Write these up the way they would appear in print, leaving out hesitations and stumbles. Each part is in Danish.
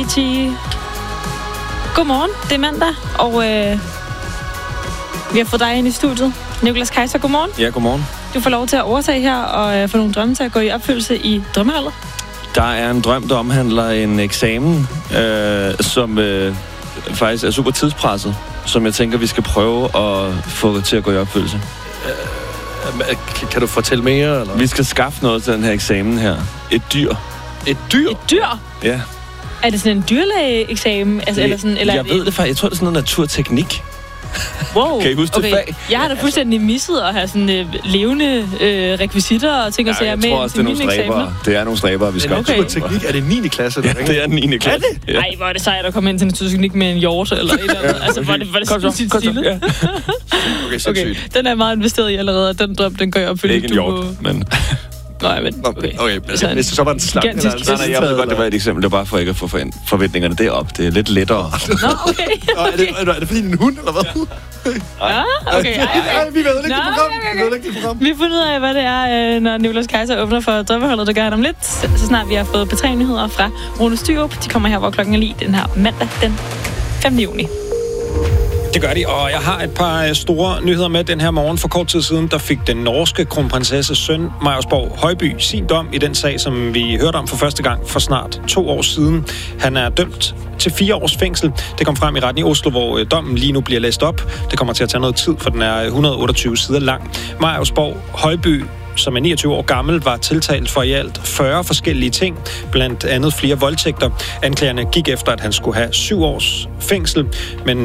Godmorgen, det er mandag, og vi har fået dig ind i studiet. Nicolas Kaiser, godmorgen. Ja, godmorgen. Du får lov til at overtage her og få nogle drømme til at gå i opfyldelse i drømmeholdet. Der er en drøm, der omhandler en eksamen, som faktisk er super tidspresset, som jeg tænker, vi skal prøve at få til at gå i opfyldelse. Kan du fortælle mere? Eller? Vi skal skaffe noget til den her eksamen her. Et dyr. Et dyr? Et dyr? Ja. Er det sådan en dyrlæge-eksamen? Altså, eller sådan, eller jeg ved det faktisk. Jeg tror, det er sådan noget naturteknik. Wow. Kan I huske det fag? Jeg har da fuldstændig misset at have sådan levende rekvisitter og ting og sager med til mine eksamener. Det er nogle stræbere, vi skal okay. Naturteknik, er det 9. klasse? Ja, det er 9. klasse. Ja. Ej, hvor er det sejt at komme ind til naturteknik med en hjort eller et eller andet. Altså, var det sindssygt stilet. Ja. Okay, sindssygt. Den er meget investeret i allerede, og den drøm, den gør jeg opfylde. Ikke en hjort, men... Nej, men okay. Hvis det så var en slang. Nej, jeg ved godt, det var et eksempel. Det var bare for ikke at få forventningerne derop. Det er lidt lettere. Nå, okay. Er det fordi din hund, eller hvad? Ja, okay. Ej, vi ved ikke det program. Vi finder ud af, hvad det er, når Nicolas Kaiser åbner for drømmeholdet, der gør han om lidt. Så snart vi har fået P3-nyheder fra Rune Styrup. De kommer her, hvor klokken er lige den her mandag, den 5. juni. Det gør de, og jeg har et par store nyheder med den her morgen. For kort tid siden, der fik den norske kronprinsesses søn, Mariusborg Højby, sin dom i den sag, som vi hørte om for første gang for snart 2 år siden. Han er dømt til 4 års fængsel. Det kom frem i retten i Oslo, hvor dommen lige nu bliver læst op. Det kommer til at tage noget tid, for den er 128 sider lang. Mariusborg Højby, som er 29 år gammel, var tiltalt for i alt 40 forskellige ting, blandt andet flere voldtægter. Anklagerne gik efter, at han skulle have 7 års fængsel, men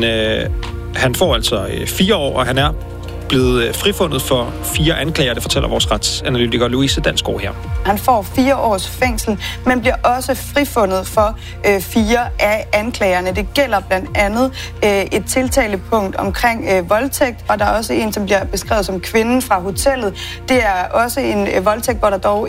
han får altså 4 år, og han er blevet frifundet for 4 anklager. Det fortæller vores retsanalytiker Louise Dansgaard her. Han får 4 års fængsel, men bliver også frifundet for 4 af anklagerne. Det gælder blandt andet et tiltalepunkt omkring voldtægt, og der er også en, som bliver beskrevet som kvinden fra hotellet. Det er også en voldtægt, hvor der dog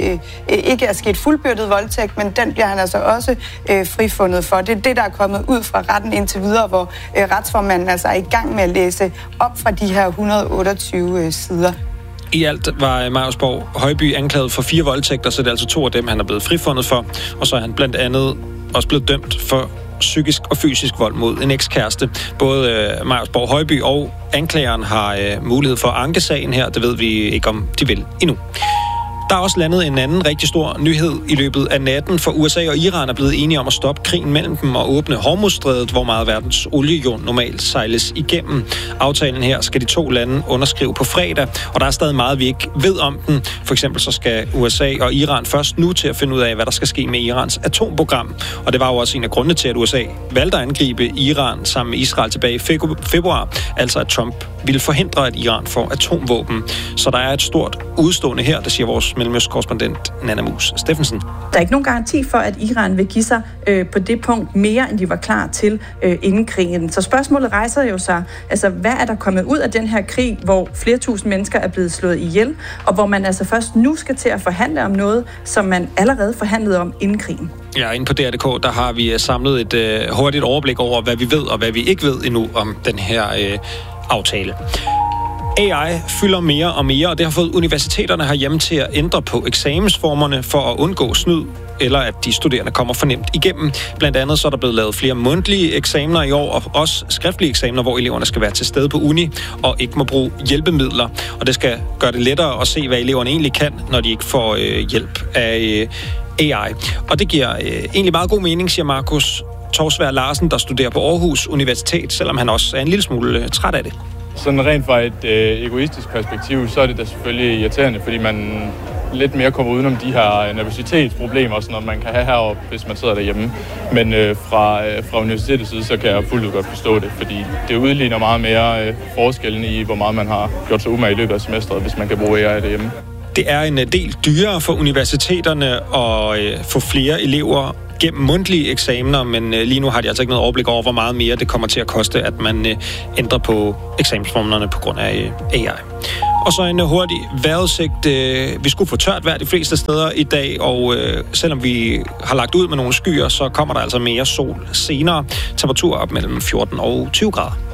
ikke er sket fuldbyrdet voldtægt, men den bliver han altså også frifundet for. Det er det, der er kommet ud fra retten indtil videre, hvor retsformanden altså er i gang med at læse op fra de her 128 sider. I alt var Mariusborg Højby anklaget for 4 voldtægter, så det er altså 2 af dem, han er blevet frifundet for. Og så er han blandt andet også blevet dømt for psykisk og fysisk vold mod en ekskæreste. Både Mariusborg Højby og anklageren har mulighed for at anke sagen her. Det ved vi ikke, om de vil endnu. Der er også landet en anden rigtig stor nyhed i løbet af natten, for USA og Iran er blevet enige om at stoppe krigen mellem dem og åbne Hormuzstrædet, hvor meget verdens olie jo normalt sejles igennem. Aftalen her skal de 2 lande underskrive på fredag, og der er stadig meget, vi ikke ved om den. For eksempel så skal USA og Iran først nu til at finde ud af, hvad der skal ske med Irans atomprogram. Og det var jo også en af grundene til, at USA valgte at angribe Iran sammen med Israel tilbage i februar, altså at Trump ville forhindre, at Iran får atomvåben. Så der er et stort udstående her, det siger vores mellemøstkorrespondent Nana Mus Steffensen. Der er ikke nogen garanti for, at Iran vil give sig på det punkt mere, end de var klar til inden krigen. Så spørgsmålet rejser jo sig, altså hvad er der kommet ud af den her krig, hvor flere tusind mennesker er blevet slået ihjel, og hvor man altså først nu skal til at forhandle om noget, som man allerede forhandlede om inden krigen? Ja, inde på DR.dk, der har vi samlet et hurtigt overblik over, hvad vi ved og hvad vi ikke ved endnu om den her aftale. AI fylder mere og mere, og det har fået universiteterne herhjemme til at ændre på eksamensformerne for at undgå snyd, eller at de studerende kommer for nemt igennem. Blandt andet så er der blevet lavet flere mundtlige eksamener i år, og også skriftlige eksamener, hvor eleverne skal være til stede på uni og ikke må bruge hjælpemidler. Og det skal gøre det lettere at se, hvad eleverne egentlig kan, når de ikke får hjælp af AI. Og det giver egentlig meget god mening, siger Markus Torsvær Larsen, der studerer på Aarhus Universitet, selvom han også er en lille smule træt af det. Sådan rent fra et egoistisk perspektiv, så er det da selvfølgelig irriterende, fordi man lidt mere kommer udenom de her nervøsitetsproblemer, som man kan have heroppe, hvis man sidder derhjemme. Men fra universitetets side, så kan jeg fuldt ud godt forstå det, fordi det udligner meget mere forskellen i, hvor meget man har gjort sig umage i løbet af semesteret, hvis man kan bruge AI derhjemme. Det er en del dyrere for universiteterne at få flere elever gennem mundtlige eksamener, men lige nu har de altså ikke noget overblik over, hvor meget mere det kommer til at koste, at man ændrer på eksamensformerne på grund af AI. Og så en hurtig vejrudsigt. Vi skulle få tørt vejr de fleste steder i dag, og selvom vi har lagt ud med nogle skyer, så kommer der altså mere sol senere. Temperatur op mellem 14 og 20 grader.